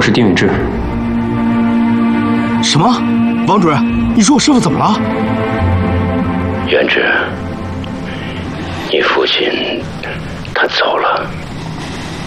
是丁允志。 什么？王主任，你说我师傅怎么了？ 元志，你父亲他走了。